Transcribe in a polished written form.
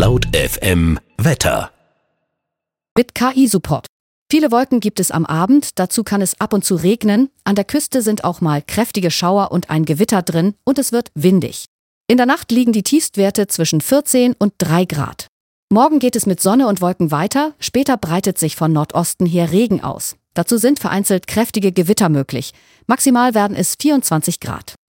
Laut FM Wetter. Mit KI-Support. Viele Wolken gibt es am Abend, dazu kann es ab und zu regnen. An der Küste sind auch mal kräftige Schauer und ein Gewitter drin und es wird windig. In der Nacht liegen die Tiefstwerte zwischen 14 und 3 Grad. Morgen geht es mit Sonne und Wolken weiter, später breitet sich von Nordosten her Regen aus. Dazu sind vereinzelt kräftige Gewitter möglich. Maximal werden es 24 Grad.